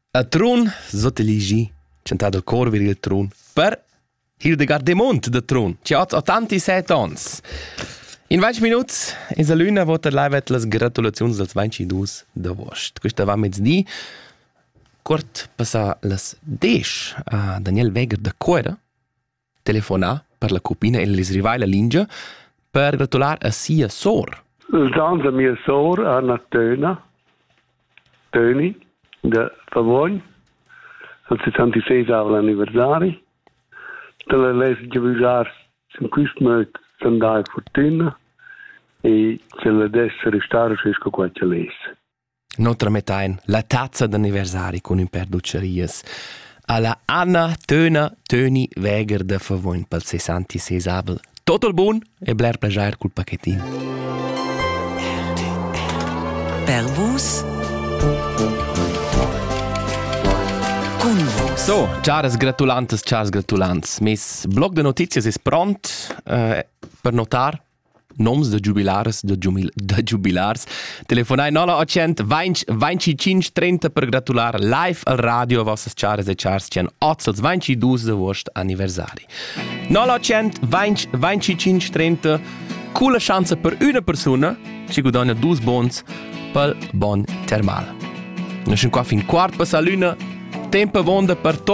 A Trun, sotteligi, centrato il cor vir il Trun, per Hildegard de Mont de Trun, che ha 87 ans. In 20 minuti, in la luna, vota live le gratulazioni del 22 d'agosto. Questa va mezz'dì. Kort passa les 10 a Daniel Weger de Cuera, telefonar per la copina e les rivai la lingia per gratular a sia sor. Dans a mia sor, Anna Töni, de Favogn, al 66 anniversari. De la lesa giubilars in quist möt s'andai fortuna e se la dessa restare sesco qua ce lesa. Notre metain, la tazza d'anniversari con un perducerias alla Anna Töni Weger de Favogn pel 66 abel. Tot il bun e bler plagiar col pacchettin. Per vos con vos. So, ciares gratulants. Mes blog de notizias es pront per notar noms de jubilars, telefonai 0800 25 30 per gratular live al radio a vossas ciares e ciars cien 22 de vost anniversari. 0800 25 30 coole chance per una persona ci guadagna 2 bons pel bon termal. Noi siamo qua fin quart per la luna, tempo vonda per